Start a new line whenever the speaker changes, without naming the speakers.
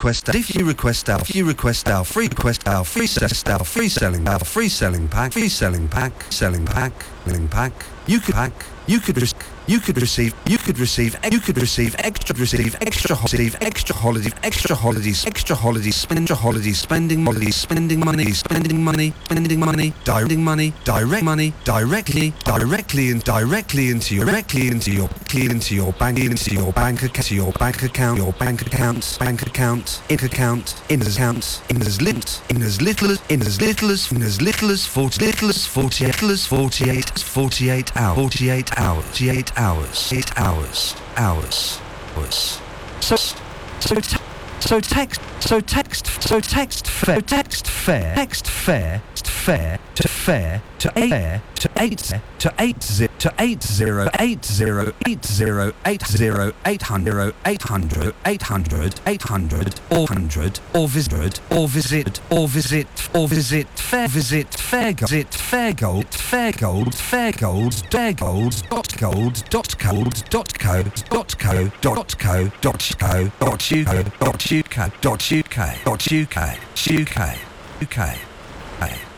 request our free selling pack, you could receive extra spending money directly into your bank account in as little as 48 hours. So text fare to 800 or visit fairgold.co.uk.